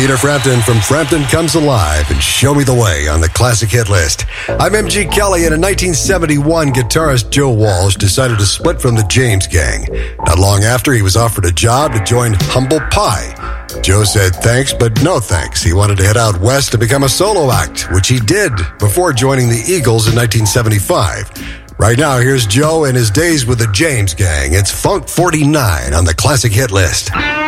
Peter Frampton from Frampton Comes Alive and Show Me the Way on the Classic Hit List. I'm MG Kelly, and in 1971, guitarist Joe Walsh decided to split from the James Gang. Not long after, he was offered a job to join Humble Pie. Joe said thanks, but no thanks. He wanted to head out west to become a solo act, which he did before joining the Eagles in 1975. Right now, here's Joe and his days with the James Gang. It's Funk 49 on the Classic Hit List.